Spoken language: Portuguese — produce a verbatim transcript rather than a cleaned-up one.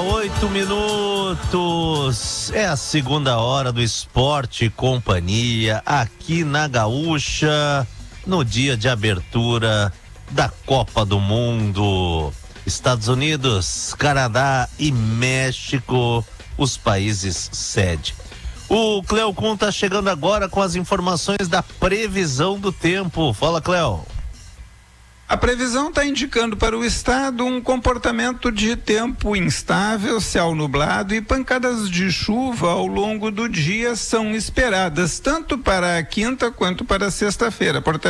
oito minutos. É a segunda hora do Esporte e Companhia aqui na Gaúcha, no dia de abertura da Copa do Mundo. Estados Unidos, Canadá e México, os países sede. O Cleo Kuhn tá chegando agora com as informações da previsão do tempo. Fala, Cleo. A previsão está indicando para o estado um comportamento de tempo instável, céu nublado e pancadas de chuva ao longo do dia são esperadas, tanto para a quinta quanto para a sexta-feira. Portanto,